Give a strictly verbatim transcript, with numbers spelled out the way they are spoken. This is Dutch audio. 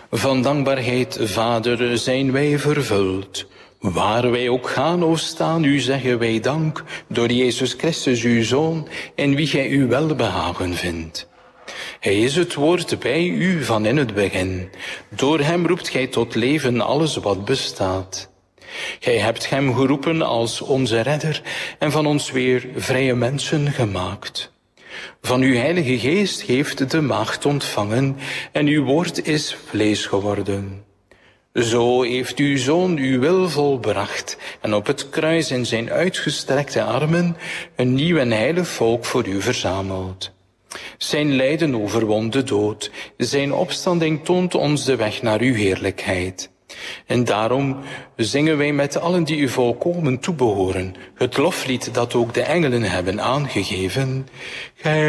Van dankbaarheid, Vader, zijn wij vervuld. Waar wij ook gaan of staan, u zeggen wij dank, door Jezus Christus, uw Zoon, in wie gij uw welbehagen vindt. Hij is het woord bij u van in het begin. Door hem roept gij tot leven alles wat bestaat. Gij hebt hem geroepen als onze redder en van ons weer vrije mensen gemaakt. Van uw Heilige Geest heeft de maagd ontvangen en uw woord is vlees geworden. Zo heeft uw Zoon uw wil volbracht en op het kruis in zijn uitgestrekte armen een nieuw en heilig volk voor u verzameld. Zijn lijden overwon de dood, zijn opstanding toont ons de weg naar uw heerlijkheid. En daarom zingen wij met allen die u volkomen toebehoren, het loflied dat ook de engelen hebben aangegeven. Gij